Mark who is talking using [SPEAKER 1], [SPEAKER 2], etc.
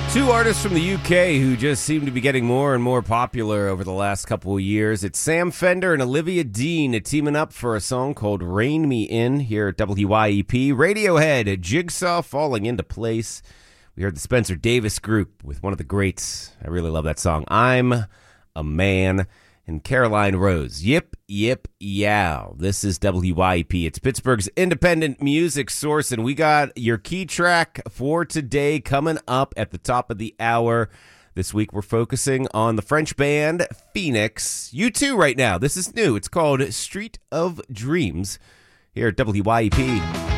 [SPEAKER 1] Two artists from the UK who just seem to be getting more and more popular over the last couple of years. It's Sam Fender and Olivia Dean teaming up for a song called Rain Me In here at WYEP. Radiohead, Jigsaw falling into place. We heard the Spencer Davis Group with one of the greats. I really love that song, I'm a Man. And Caroline Rose, Yip, Yip, Yow. This is WYEP. It's Pittsburgh's independent music source, and we got your key track for today coming up at the top of the hour. This week we're focusing on the French band Phoenix. U2 right now. This is new. It's called Street of Dreams here at WYEP.